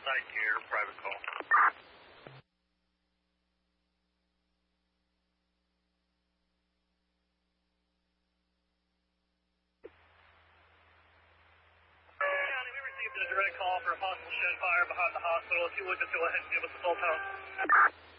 Night Gear, private call. County, we received a direct call for a possible shed fire behind the hospital. If you would just go ahead and give us a full tone.